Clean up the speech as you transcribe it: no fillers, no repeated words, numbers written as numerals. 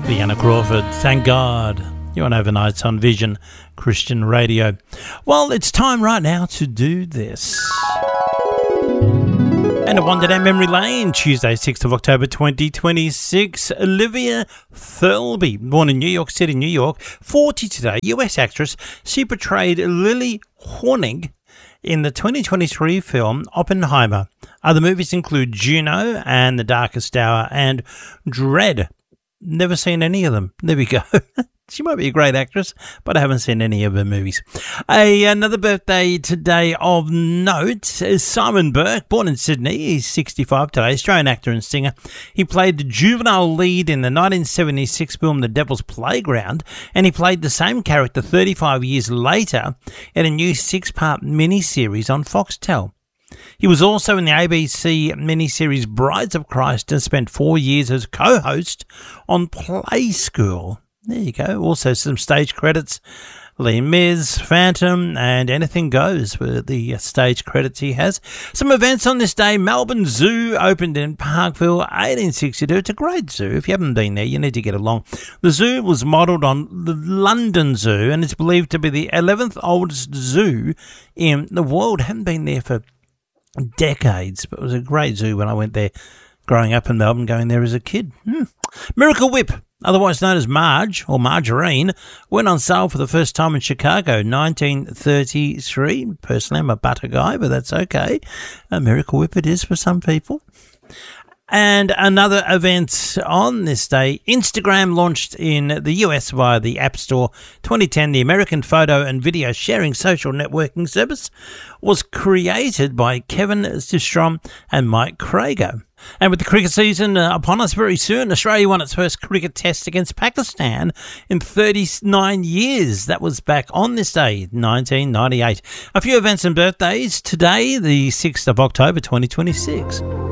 Deanna Crawford, thank God. You're on Overnights on Vision Christian Radio. Well, it's time right now to do this. And a wander down memory lane, Tuesday, 6th of October 2026. Olivia Thirlby, born in New York City, New York, 40 today, US actress. She portrayed Lily Hornig in the 2023 film Oppenheimer. Other movies include Juno and The Darkest Hour and Dread. Never seen any of them. There we go. She might be a great actress, but I haven't seen any of her movies. Another birthday today of note is Simon Burke, born in Sydney. He's 65 today, Australian actor and singer. He played the juvenile lead in the 1976 film The Devil's Playground, and he played the same character 35 years later in a new 6-part miniseries on Foxtel. He was also in the ABC miniseries Brides of Christ and spent 4 years as co-host on Play School. There you go. Also some stage credits. Les Mis, Phantom, and Anything Goes were the stage credits he has. Some events on this day. Melbourne Zoo opened in Parkville, 1862. It's a great zoo. If you haven't been there, you need to get along. The zoo was modelled on the London Zoo, and it's believed to be the 11th oldest zoo in the world. Haven't been there for decades, but it was a great zoo when I went there growing up in Melbourne, going there as a kid. Miracle Whip, otherwise known as Marge or Margarine, went on sale for the first time in Chicago, 1933. Personally, I'm a butter guy, but that's okay. A Miracle Whip it is for some people. And another event on this day, Instagram launched in the US via the App Store 2010. The American photo and video sharing social networking service was created by Kevin Systrom and Mike Krager. And with the cricket season upon us very soon, Australia won its first cricket test against Pakistan in 39 years. That was back on this day, 1998. A few events and birthdays today, the 6th of October 2026.